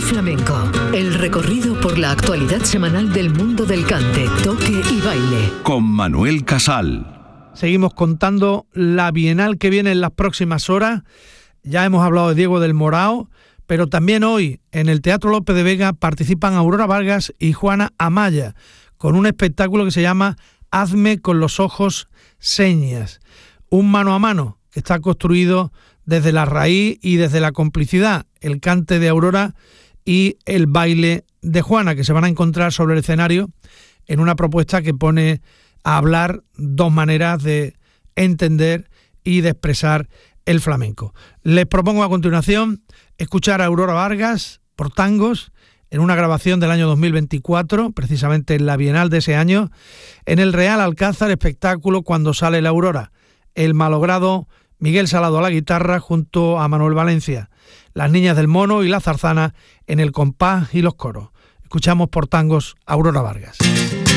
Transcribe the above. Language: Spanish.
Flamenco, el recorrido por la actualidad semanal del mundo del cante, toque y baile. Con Manuel Casal. Seguimos contando la Bienal que viene en las próximas horas. Ya hemos hablado de Diego del Morao, pero también hoy en el Teatro Lope de Vega participan Aurora Vargas y Juana Amaya con un espectáculo que se llama Hazme con los ojos señas. Un mano a mano que está construido desde la raíz y desde la complicidad, el cante de Aurora y el baile de Juana, que se van a encontrar sobre el escenario en una propuesta que pone a hablar dos maneras de entender y de expresar el flamenco. Les propongo a continuación escuchar a Aurora Vargas por tangos en una grabación del año 2024, precisamente en la Bienal de ese año, en el Real Alcázar espectáculo Cuando sale la aurora, el malogrado Miguel Salado a la guitarra junto a Manuel Valencia, las Niñas del Mono y la Zarzana en el compás y los coros. Escuchamos por tangos a Aurora Vargas.